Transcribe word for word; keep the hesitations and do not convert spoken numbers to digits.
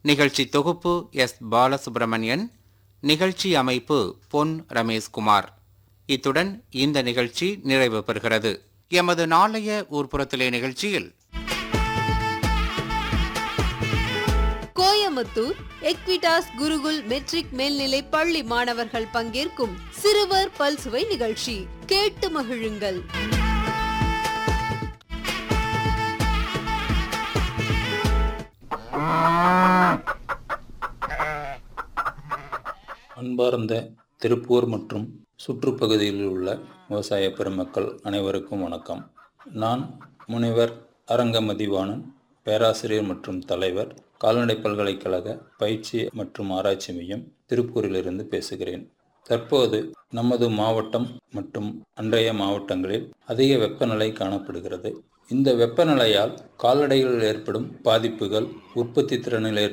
நிகழ்ச்சி தொகுப்பு எஸ் பாலசுப்ரமணியன், நிகழ்ச்சி அமைப்பு பொன் ரமேஷ்குமார். இத்துடன் இந்த நிகழ்ச்சி நிறைவு பெறுகிறது. எமது நாளைய ஊர்ப்புறத்திலே நிகழ்ச்சியில் கோயமுத்தூர் எக்விடாஸ் குருகுல் மெட்ரிக் மேல்நிலை பள்ளி மாணவர்கள் பங்கேற்கும் சிறுவர் பல்சுவை நிகழ்ச்சி கேட்டு மகிழுங்கள். அன்பார்ந்த திருப்பூர் மற்றும் சுற்றுப்பகுதியில் உள்ள விவசாய பெருமக்கள் அனைவருக்கும் வணக்கம். நான் முனைவர் அரங்க மதிவாணன், பேராசிரியர் மற்றும் தலைவர், கால்நடை பல்கலைக்கழக பயிற்சி மற்றும் ஆராய்ச்சி மையம், திருப்பூரிலிருந்து பேசுகிறேன். தற்போது நமது மாவட்டம் மற்றும் அன்றைய மாவட்டங்களில் அதிக வெப்பநிலை காணப்படுகிறது. இந்த வெப்பநிலையால் கால்நடைகளில் ஏற்படும் பாதிப்புகள், உற்பத்தி திறனில்